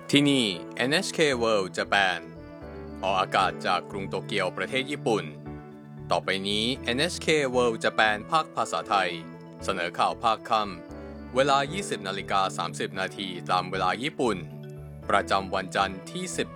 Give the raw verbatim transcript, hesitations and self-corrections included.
ที่นี่ เอ็น เอช เค World Japan ออกอากาศจากกรุงโตเกียวประเทศญี่ปุ่นต่อไปนี้ เอ็น เอช เค World Japan ภาคภาษาไทยเสนอข่าวภาคค่ำเวลา ยี่สิบนาฬิกาสามสิบนาทีตามเวลาญี่ปุ่นประจำวันจันทร์ที่สิบ